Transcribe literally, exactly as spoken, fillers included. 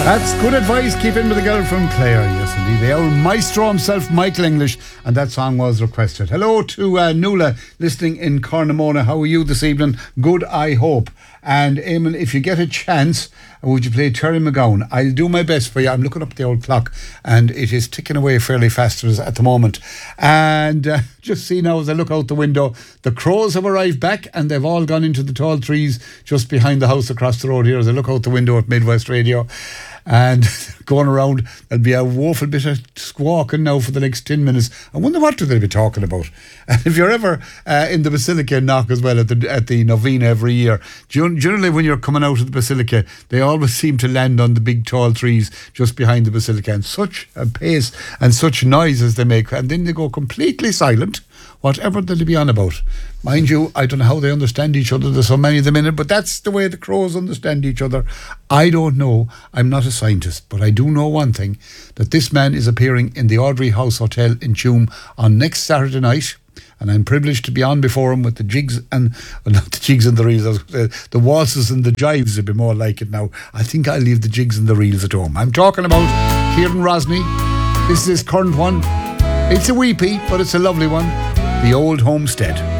That's good advice. Keep in with the girl from Clare. Yes, indeed. The old maestro himself, Michael English, and that song was requested. Hello to uh, Nuala, listening in Cornamona. How are you this evening? Good, I hope. And Eamon, if you get a chance, would you play Terry McGowan? I'll do my best for you. I'm looking up at the old clock, and it is ticking away fairly fast at the moment. And uh, just see now as I look out the window, the crows have arrived back, and they've all gone into the tall trees just behind the house across the road here as I look out the window at Midwest Radio. And going around, there'll be a woeful bit of squawking now for the next ten minutes. I wonder what do they be talking about. And if you're ever uh, in the Basilica in Knock as well, at the at the Novena every year, generally when you're coming out of the Basilica, they always seem to land on the big tall trees just behind the Basilica, and such a pace and such noises they make, and then they go completely silent, whatever they'll be on about. Mind you, I don't know how they understand each other. There's so many of them in it, but that's the way the crows understand each other. I don't know. I'm not a scientist, but I do know one thing, that this man is appearing in the Audrey House Hotel in Tuam on next Saturday night, and I'm privileged to be on before him with the jigs and, well, not the jigs and the reels, I was gonna say, the waltzes and the jives would be more like it now. I think I'll leave the jigs and the reels at home. I'm talking about Kieran Rosny. This is his current one. It's a weepy, but it's a lovely one. The Old Homestead.